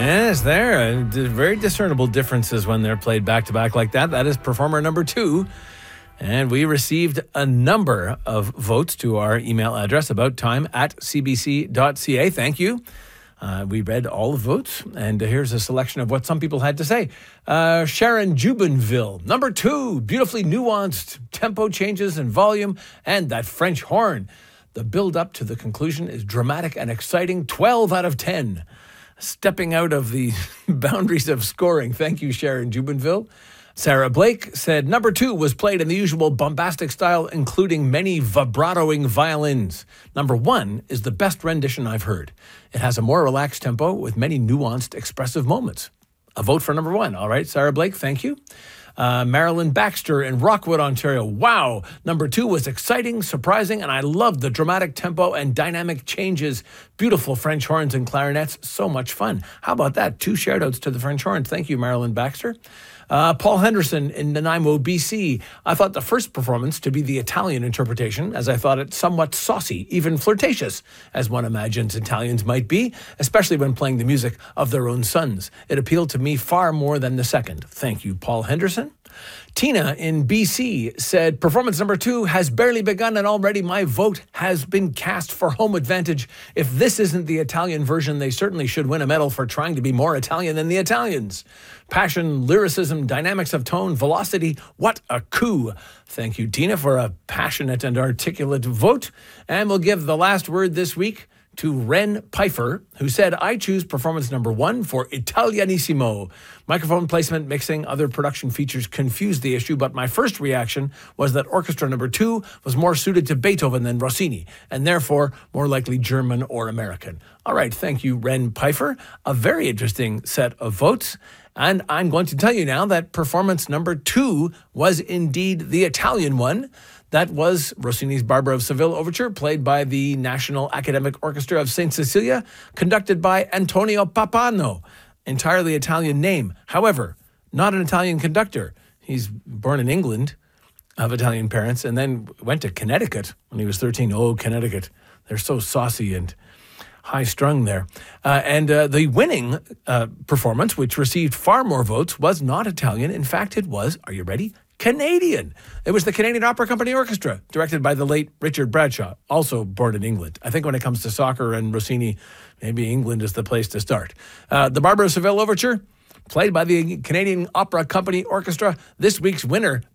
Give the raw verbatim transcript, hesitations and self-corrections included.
Yes, there. Uh, d- very discernible differences when they're played back to back like that. That is performer number two. And we received a number of votes to our email address, about time at c b c dot c a. Thank you. Uh, we read all the votes, and here's a selection of what some people had to say. Uh, Sharon Jubinville, number two, beautifully nuanced, tempo changes and volume, and that French horn. The build up to the conclusion is dramatic and exciting, twelve out of ten. Stepping out of the boundaries of scoring. Thank you, Sharon Jubinville. Sarah Blake said number two was played in the usual bombastic style, including many vibratoing violins. Number one is the best rendition I've heard. It has a more relaxed tempo with many nuanced, expressive moments. A vote for number one. All right, Sarah Blake, thank you. Uh, Marilyn Baxter in Rockwood, Ontario. Wow, number two was exciting, surprising, and I loved the dramatic tempo and dynamic changes. Beautiful French horns and clarinets, so much fun. How about that? Two shout-outs to the French horns. Thank you, Marilyn Baxter. Uh, Paul Henderson in Nanaimo, B C. I thought the first performance to be the Italian interpretation, as I thought it somewhat saucy, even flirtatious, as one imagines Italians might be, especially when playing the music of their own sons. It appealed to me far more than the second. Thank you, Paul Henderson. Tina in B C said, performance number two has barely begun and already my vote has been cast for home advantage. If this isn't the Italian version, they certainly should win a medal for trying to be more Italian than the Italians. Passion, lyricism, dynamics of tone, velocity, what a coup. Thank you, Tina, for a passionate and articulate vote. And we'll give the last word this week to Ren Pfeiffer, who said, I choose performance number one for Italianissimo. Microphone placement, mixing, other production features confused the issue, but my first reaction was that orchestra number two was more suited to Beethoven than Rossini, and therefore more likely German or American. All right, thank you, Ren Pfeiffer. A very interesting set of votes. And I'm going to tell you now that performance number two was indeed the Italian one. That was Rossini's Barbara of Seville Overture, played by the National Academic Orchestra of Saint Cecilia, conducted by Antonio Pappano. Entirely Italian name. However, not an Italian conductor. He's born in England, of Italian parents, and then went to Connecticut when he was thirteen. Oh, Connecticut. They're so saucy and high-strung there. Uh, and uh, the winning uh, performance, which received far more votes, was not Italian. In fact, it was, are you ready? Canadian. It was the Canadian Opera Company Orchestra, directed by the late Richard Bradshaw, also born in England. I think when it comes to soccer and Rossini, maybe England is the place to start. Uh, the Barbara of Seville Overture, played by the Canadian Opera Company Orchestra. This week's winner,